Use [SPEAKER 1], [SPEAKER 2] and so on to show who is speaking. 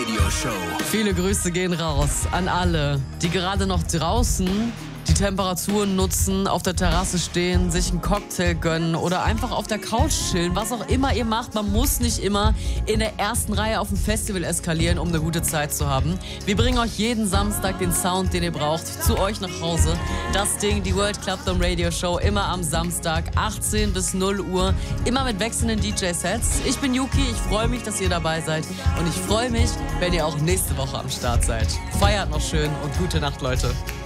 [SPEAKER 1] Radio Show.
[SPEAKER 2] Viele Grüße gehen raus an alle, die gerade noch draußen die Temperaturen nutzen, auf der Terrasse stehen, sich einen Cocktail gönnen oder einfach auf der Couch chillen, was auch immer ihr macht. Man muss nicht immer in der ersten Reihe auf dem Festival eskalieren, um eine gute Zeit zu haben. Wir bringen euch jeden Samstag den Sound, den ihr braucht, zu euch nach Hause. Das Ding, die World Clubdom Radio Show, immer am Samstag, 18 bis 0 Uhr, immer mit wechselnden DJ-Sets. Ich bin Yuki, ich freue mich, dass ihr dabei seid und ich freue mich, wenn ihr auch nächste Woche am Start seid. Feiert noch schön und gute Nacht, Leute.